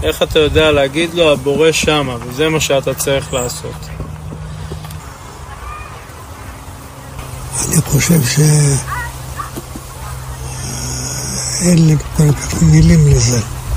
איך אתה יודע להגיד לו, הבורא שמה, וזה מה שאתה צריך לעשות. אני חושב אין לי כל כך מילים לזה.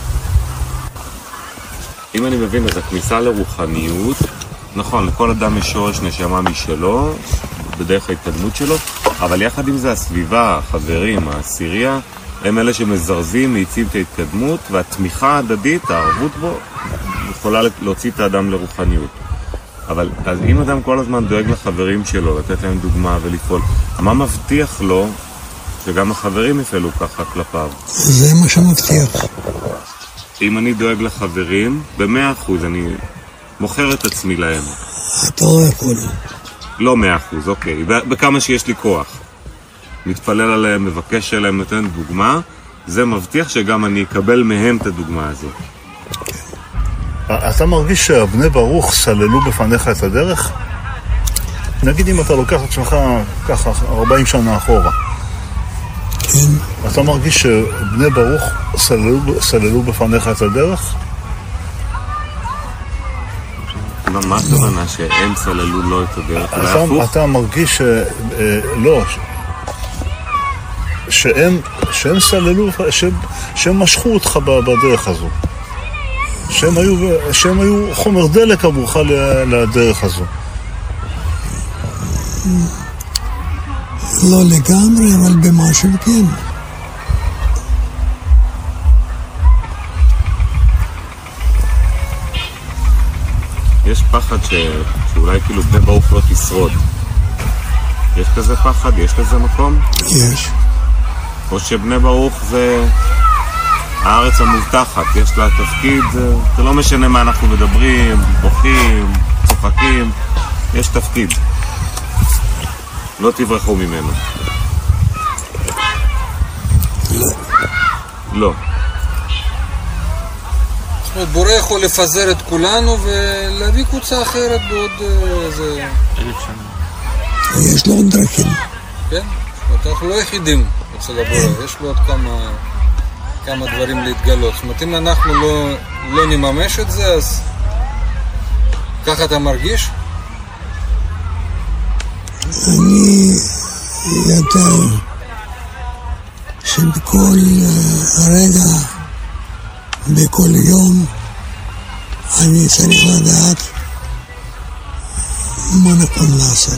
אם אני מבין, אז הכניסה לרוחניות, נכון, לכל אדם יש שורש נשמה משלו, בדרך ההתקדמות שלו, אבל יחד עם זה הסביבה, החברים, העשירייה, הם אלה שמזרזים, מעיצים את ההתקדמות, והתמיכה ההדדית, הערבות בו, יכולה להוציא את האדם לרוחניות. אבל אז אם אדם כל הזמן דואג לחברים שלו, לתת להם דוגמה ולפעול, מה מבטיח לו שגם החברים יפעלו ככה כלפיו? זה מה שמבטיח. אם אני דואג לחברים, ב100% אני מוכר את עצמי להם. אתה לא יכול. לא 100%, אוקיי. בכמה שיש לי כוח. מתפלל עליהם, מבקש עליהם, נותן דוגמה, זה מבטיח שגם אני אקבל מהם את הדוגמה הזו. אתה מרגיש שהבני ברוך סללו בפניך את הדרך? נגיד אם אתה לוקח את עצמך ככה 40 שנה אחורה. כן. אתה מרגיש שבני ברוך סללו בפניך את הדרך? מה הכוונה שהם סללו לו את הדרך? אתה מרגיש לא, שהם סללו, שהם משכו אותך בדרך הזו. שהם היו חומר דלק עבורך לדרך הזו. לא לגמרי, אבל במשהו כן. יש פחד שאולי כאילו בני ברוך לא תשרוד. יש כזה פחד? יש כזה מקום? יש. או שבני ברוך זה הארץ המובטחת, יש לה תפקיד, זה לא משנה מה אנחנו מדברים, בוכים, צוחקים, יש תפקיד. לא תברחו ממנו. לא. לא. זאת אומרת, בורא יכול לפזר את כולנו ולהביא קבוצה אחרת בעוד איזה 1000 שנה. יש לו עוד דרכים. כן? זאת אומרת, אנחנו לא יחידים אצל הבורא, יש לו עוד כמה דברים להתגלות. זאת אומרת, אם אנחנו לא נממש את זה, אז ככה אתה מרגיש? אני יודע שבכל רגע, בכל יום, אני צריך לדעת מה נכון לעשות.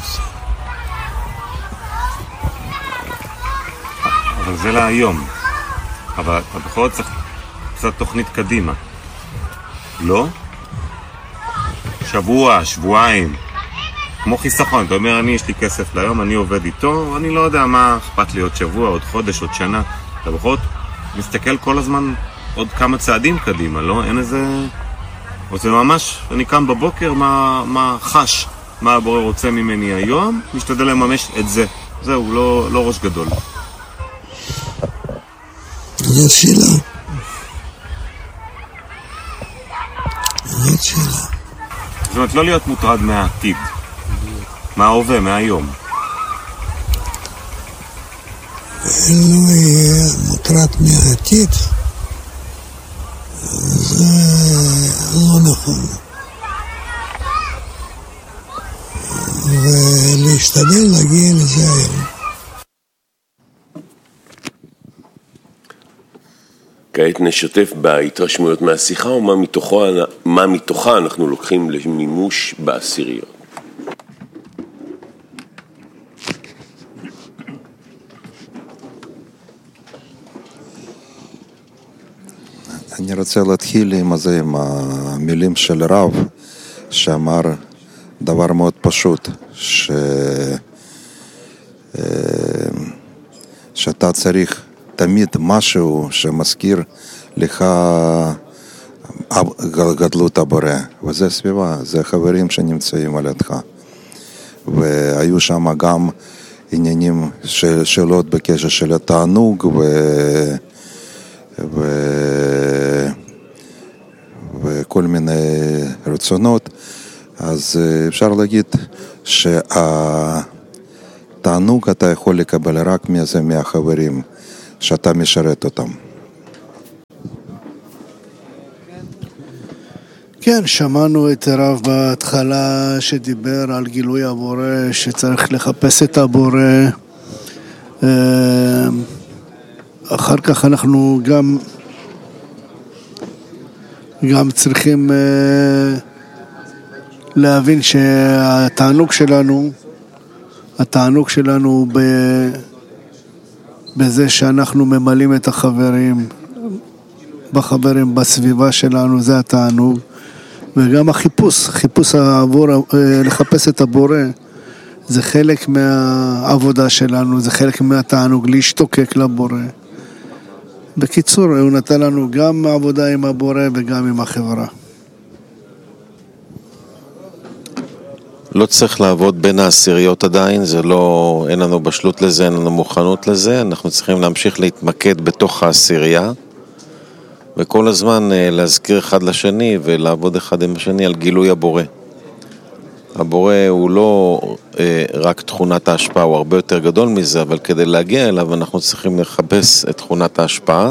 אבל זה להיום. אבל בכל זאת צריך קצת תוכנית קדימה. לא? שבוע, שבועיים. כמו חיסכון, אתה אומר, יש לי כסף ליום, אני עובד איתו, אני לא יודע מה אכפת לי עוד שבוע, עוד חודש, עוד שנה. אתה בכל זאת מסתכל כל הזמן עוד כמה צעדים קדימה, לא? אין איזה... או זה ממש, אני קם בבוקר, מה חש, מה הבורא רוצה ממני היום, משתדל לממש את זה. זהו, לא ראש גדול. זאת שאלה. זאת שאלה. זאת אומרת, לא להיות מוטרד מהעתיד. מההווה, מהיום. לא יהיה מוטרד מהעתיד. זה לא נכון. ולהשתדל להגיע לזה היום. כעת נשתף בהתרשמויות מהשיחה ומה מתוכה אנחנו לוקחים למימוש בעשיריות. אני רוצה להתחיל עם המילים של רב שאמר דבר מאוד פשוט, שאתה צריך תמיד משהו שמזכיר לך גדלות הבורא, וזה סביבה, זה חברים שנמצאים על ידך. והיו שם גם עניינים של שאלות בקשר של התענוג וכל מיני רצונות. אז אפשר להגיד שהתענוג אתה יכול לקבל רק מהחברים שאתה משרת אותם. כן, שמענו את הרב בהתחלה שדיבר על גילוי הבורא, שצריך לחפש את הבורא. אחר כך אנחנו גם צריכים להבין שהתענוג שלנו בזה שאנחנו ממלאים את החברים בסביבה שלנו, זה התענוג. וגם חיפוש לחפש את הבורא, זה חלק מהעבודה שלנו, זה חלק מהתענוג, להשתוקק לבורא. בקיצור, הוא נתן לנו גם עבודה עם הבורא וגם עם החברה. לא צריך לעבוד בין העשיריות עדיין, אין לנו בשלות לזה, אין לנו מוכנות לזה, אנחנו צריכים להמשיך להתמקד בתוך העשירייה, וכל הזמן להזכיר אחד לשני ולעבוד אחד עם השני על גילוי הבורא. הבורא הוא לא רק תכונת ההשפעה, הוא הרבה יותר גדול מזה, אבל כדי להגיע אליו אנחנו צריכים לחפש את תכונת ההשפעה,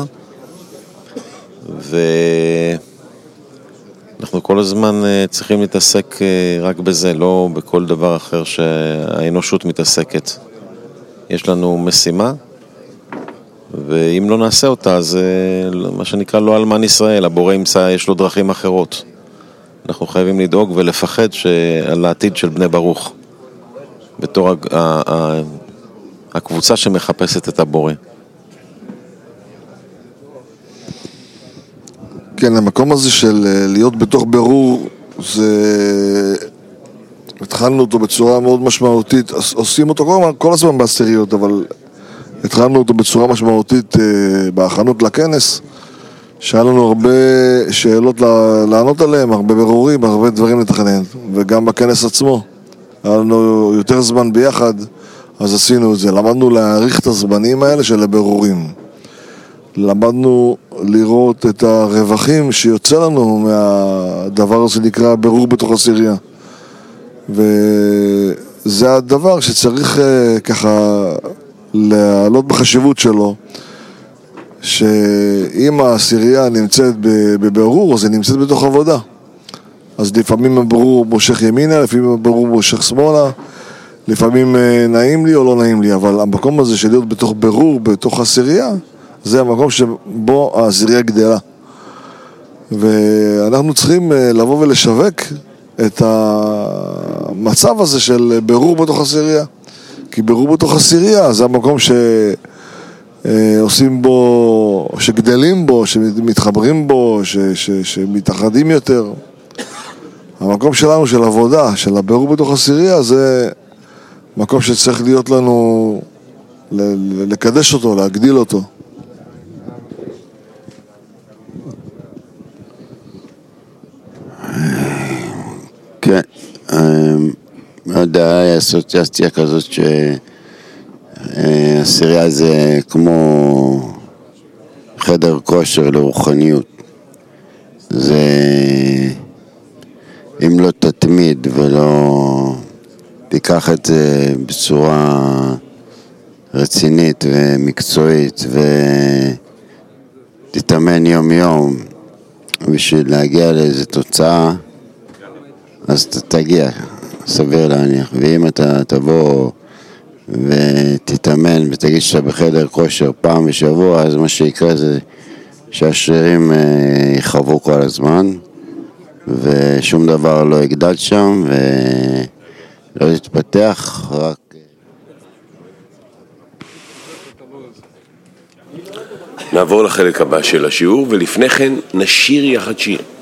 ואנחנו כל הזמן צריכים להתעסק רק בזה, לא בכל דבר אחר שהאנושות מתעסקת. יש לנו משימה, ואם לא נעשה אותה, זה מה שנקרא לא אלמן ישראל, הבורא יש לו דרכים אחרות. אנחנו חייבים לדאוג ולפחד על העתיד של בני ברוך, בתור הקבוצה שמחפשת את הבורא. כן, המקום הזה של להיות בתוך ברור, התחלנו אותו בצורה מאוד משמעותית, עושים אותו כל הזמן בעשיריות, אבל התחלנו אותו בצורה משמעותית בהכנות לכנס, שהיה לנו הרבה שאלות לענות עליהם, הרבה ברורים, הרבה דברים לתכנן, וגם בכנס עצמו היה לנו יותר זמן ביחד, אז עשינו את זה. למדנו להעריך את הזמנים האלה של הברורים, למדנו לראות את הרווחים שיוצא לנו מהדבר הזה שנקרא ברור בתוך עשירייה, וזה הדבר שצריך ככה לעלות בחשיבות שלו, שאם העשירייה נמצאת בברור, אז היא נמצאת בתוך עבודה. אז לפעמים הברור מושך ימינה, לפעמים הברור מושך שמאלה, לפעמים נעים לי או לא נעים לי, אבל המקום הזה של להיות בתוך ברור, בתוך עשירייה, זה המקום שבו העשירייה גדלה. ואנחנו צריכים לבוא ולשווק את המצב הזה של ברור בתוך עשירייה. כי ברור בתוך עשירייה זה המקום שעושים בו, שגדלים בו, שמתחברים בו, שמתאחדים יותר. המקום שלנו של עבודה, של הברור בתוך עשירייה, זה מקום שצריך להיות לנו, לקדש אותו, להגדיל אותו. כן, היה אסוציאציה כזאת שהעשירייה זה כמו חדר כושר לרוחניות. זה אם לא תתמיד ולא תיקח את זה בצורה רצינית ומקצועית ותתאמן יום יום בשביל להגיע לאיזו תוצאה, אז אתה תגיע, סביר להניח. ואם אתה תבוא ותתאמן ותגיד שאתה בחדר כושר פעם בשבוע, אז מה שיקרה זה שהשרירים יחוו כל הזמן, ושום דבר לא יגדל שם ולא יתפתח, רק... נעבור לחלק הבא של השיעור, ולפני כן נשיר יחד שיר.